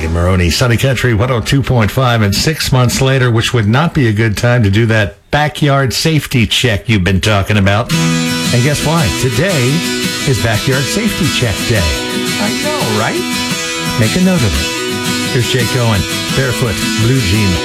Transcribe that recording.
Jay Maroney, Sunny Country 102.5, and 6 months later, which would not be a good time to do that backyard safety check you've been talking about. And guess why? Today is Backyard Safety Check Day. I know, right? Make a note of it. Here's Jay Cohen, barefoot, blue jean,